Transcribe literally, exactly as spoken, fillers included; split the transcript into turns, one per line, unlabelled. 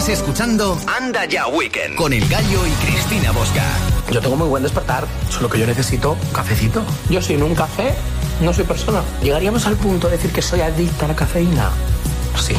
Estás escuchando Anda Ya Weekend con El Gallo y Cristina Bosca.
Yo tengo muy buen despertar, solo que yo necesito un cafecito. Yo sin un café no soy persona. ¿Llegaríamos al punto de decir que soy adicta a la cafeína?